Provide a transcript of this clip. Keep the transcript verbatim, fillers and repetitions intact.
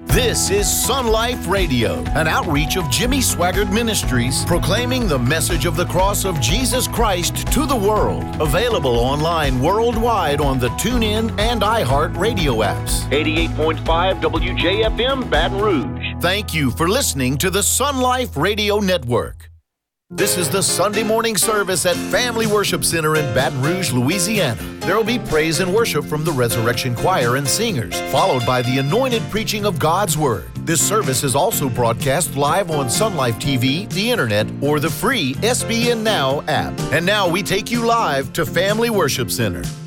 This is Sun Life Radio, an outreach of Jimmy Swaggart Ministries, proclaiming the message of the cross of Jesus Christ to the world. Available online worldwide on the TuneIn and iHeart radio apps. eighty-eight point five W J F M, Baton Rouge. Thank you for listening to the Sun Life Radio Network. This is the Sunday morning service at Family Worship Center in Baton Rouge, Louisiana. There will be praise and worship from the Resurrection Choir and singers, followed by the anointed preaching of God's Word. This service is also broadcast live on Sun Life T V, the internet, or the free S B N Now app. And now we take you live to Family Worship Center.